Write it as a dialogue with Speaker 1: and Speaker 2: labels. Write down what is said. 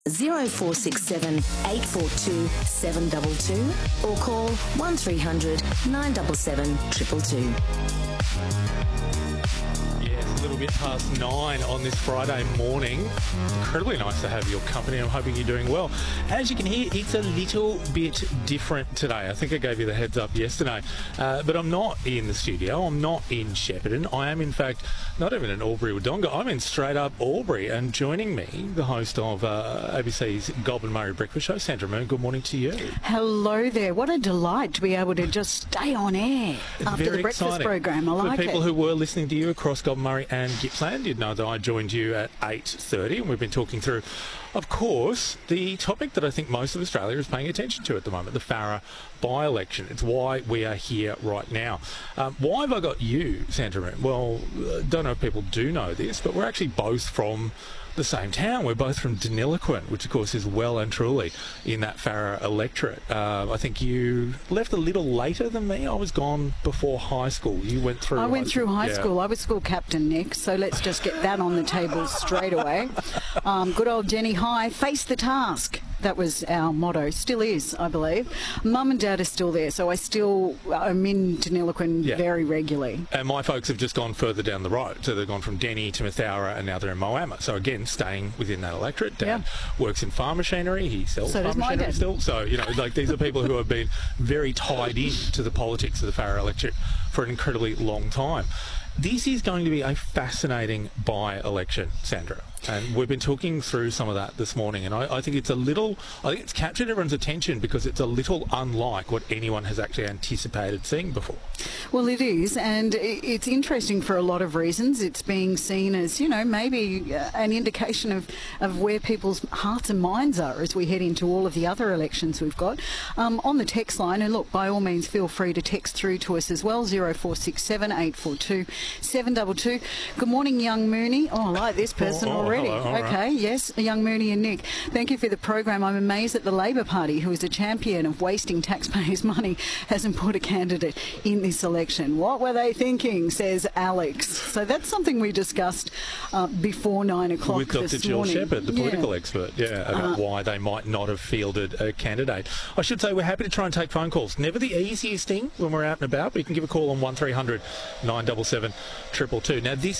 Speaker 1: 0467 842 722 or call 1300 977 222.
Speaker 2: A little bit past 9 on this Friday morning. Incredibly nice to have your company. I'm hoping you're doing well. As you can hear, it's a little bit different today. I think I gave you the heads up yesterday. But I'm not in the studio. I'm not in Shepparton. I am, in fact, not even in Albury Wodonga. I'm in straight up Albury. And joining me, the host of ABC's Goulburn Murray Breakfast Show, Sandra Moon. Good morning to you.
Speaker 3: Hello there. What a delight to be able to just stay on air after the breakfast
Speaker 2: exciting
Speaker 3: program. I like it.
Speaker 2: For people who were listening to you across Goulburn Murray and Gippsland, you'd know that I joined you at 8:30 and we've been talking through, of course, the topic that I think most of Australia is paying attention to at the moment, the Farrer by-election. It's why we are here right now. Why have I got you, Sandra? Well, don't know if people do know this, but we're actually both from the same town. We're both from Deniliquin, which of course is well and truly in that Farrer electorate. I think you left a little later than me. I was gone before high school. You went through.
Speaker 3: I went through high school. I was school captain, Nick. So let's just get that on the table straight away. Good old Jenny High, face the task. That was our motto. Still is, I believe. Mum and Dad are still there, so I'm in Deniliquin very regularly.
Speaker 2: And my folks have just gone further down the road. So they've gone from Denny to Mathowra and now they're in Moama. So again, staying within that electorate. Dad works in farm machinery. He sells farm machinery still. So, these are people who have been very tied in to the politics of the Farrer electorate for an incredibly long time. This is going to be a fascinating by-election, Sandra. And we've been talking through some of that this morning, and I think it's captured everyone's attention because it's a little unlike what anyone has actually anticipated seeing before.
Speaker 3: Well, it is, and it's interesting for a lot of reasons. It's being seen as, maybe an indication of where people's hearts and minds are as we head into all of the other elections we've got. On the text line, and look, by all means, feel free to text through to us as well, 0467 842 722. Good morning, young Mooney. Oh, I like this person already.
Speaker 2: Hello,
Speaker 3: okay,
Speaker 2: right.
Speaker 3: Yes, young Mooney and Nick. Thank you for the program. I'm amazed that the Labor Party, who is a champion of wasting taxpayers' money, hasn't put a candidate in this election. What were they thinking, says Alex. So that's something we discussed before 9 o'clock
Speaker 2: with Dr.
Speaker 3: this
Speaker 2: Jill
Speaker 3: morning.
Speaker 2: Shepherd, the political expert, about why they might not have fielded a candidate. I should say we're happy to try and take phone calls. Never the easiest thing when we're out and about, but you can give a call on 1300 977 222. Now, this